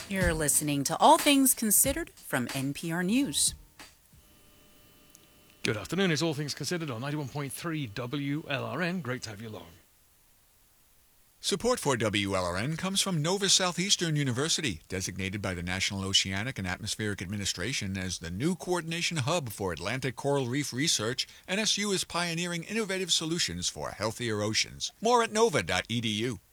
You're listening to All Things Considered from NPR News. Good afternoon. It's All Things Considered on 91.3 WLRN. Great to have you along. Support for WLRN comes from Nova Southeastern University, designated by the National Oceanic and Atmospheric Administration as the new coordination hub for Atlantic coral reef research. NSU is pioneering innovative solutions for healthier oceans. More at nova.edu.